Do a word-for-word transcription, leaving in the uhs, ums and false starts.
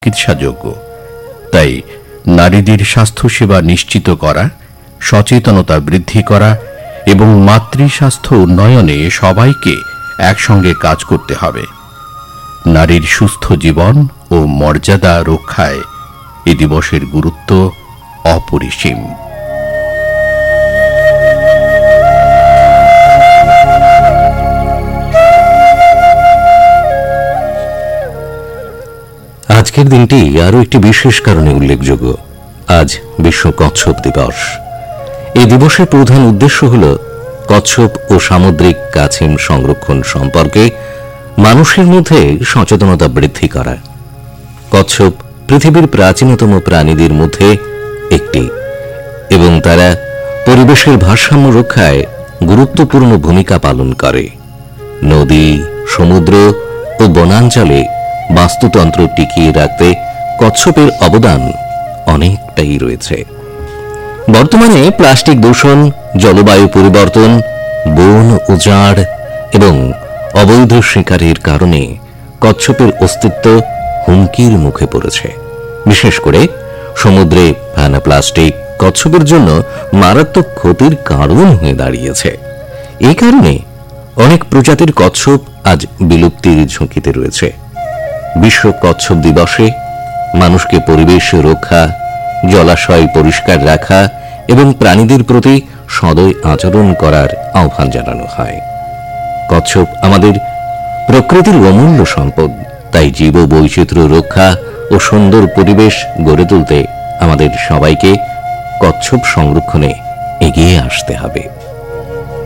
চিকিৎসাযোগ্য। তাই নারীদের স্বাস্থ্যসেবা নিশ্চিত করা, সচেতনতা বৃদ্ধি করা এবং মাতৃস্বাস্থ্য উন্নয়নে সবাইকে একসঙ্গে কাজ করতে হবে। নারীর সুস্থ জীবন ও মর্যাদা রক্ষায় এ দিবসের গুরুত্ব অপরিসীম। আজকের দিনটি আরও একটি বিশেষ কারণে উল্লেখযোগ্য। আজ বিশ্ব কচ্ছপ দিবস। এই দিবসের প্রধান উদ্দেশ্য হল কচ্ছপ ও সামুদ্রিক কাছিম সংরক্ষণ সম্পর্কে মানুষের মধ্যে সচেতনতা বৃদ্ধি করা। কচ্ছপ পৃথিবীর প্রাচীনতম প্রাণীদের মধ্যে একটি এবং তারা পরিবেশের ভারসাম্য রক্ষায় গুরুত্বপূর্ণ ভূমিকা পালন করে। নদী, সমুদ্র ও বনাঞ্চলে বাস্তুতন্ত্র টিকিয়ে রাখতে কচ্ছপের অবদান অনেকটাই রয়েছে। বর্তমানে প্লাস্টিক দূষণ, জলবায়ু পরিবর্তন, বন উজাড় এবং অবৈধ শিকারের কারণে কচ্ছপের অস্তিত্ব হুমকির মুখে পড়েছে। বিশেষ করে সমুদ্রে ফেনা প্লাস্টিক কচ্ছপের জন্য মারাত্মক ক্ষতির কারণ হয়ে দাঁড়িয়েছে। এই কারণে অনেক প্রজাতির কচ্ছপ আজ বিলুপ্তির ঝুঁকিতে রয়েছে। বিশ্ব কচ্ছপ দিবসে মানুষকে পরিবেশ রক্ষা, জলাশয় পরিষ্কার রাখা এবং প্রাণীদের প্রতি সদয় আচরণ করার আহ্বান জানানো হয়। কচ্ছপ আমাদের প্রকৃতির অমূল্য সম্পদ, তাই জীব বৈচিত্র্য রক্ষা ও সুন্দর পরিবেশ গড়ে তুলতে আমাদের সবাইকে কচ্ছপ সংরক্ষণে এগিয়ে আসতে হবে।